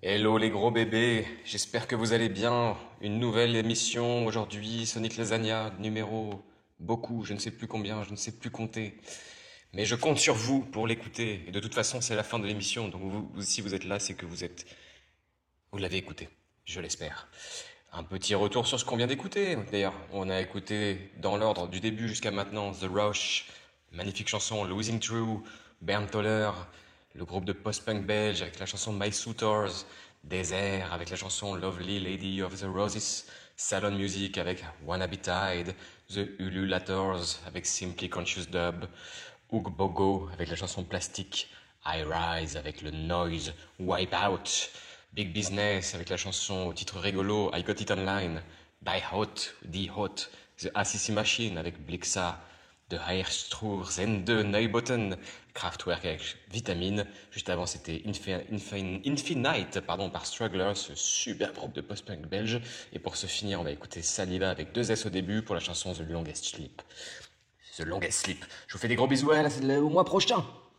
Hello les gros bébés, j'espère que vous allez bien. Une nouvelle émission aujourd'hui, Sonic Lasagna, numéro beaucoup, je ne sais plus combien, je ne sais plus compter. Mais je compte sur vous pour l'écouter. Et de toute façon, c'est la fin de l'émission, donc si vous êtes là, c'est que vous l'avez écouté, je l'espère. Un petit retour sur ce qu'on vient d'écouter. D'ailleurs, on a écouté dans l'ordre du début jusqu'à maintenant The Rush, magnifique chanson Losing True, Bernd Toller, le groupe de post-punk belge avec la chanson My Suitors, Desert avec la chanson Lovely Lady of the Roses, Salon Music avec Wanna Be Tied, The Ululators avec Simply Conscious Dub, Hook Bogo avec la chanson Plastique, I Rise avec le Noise, Wipeout, Big Business avec la chanson au titre rigolo I Got It Online, Die Hot, Die Hot, The ACC Machine avec Blixa, The Heierstruhr Neubotten, Kraftwerk avec Vitamine. Juste avant, c'était Infinite par Strugglers, ce super groupe de post-punk belge. Et pour se finir, on va écouter Saliva avec deux S au début pour la chanson The Longest Sleep. The Longest Sleep. Je vous fais des gros bisous au mois prochain.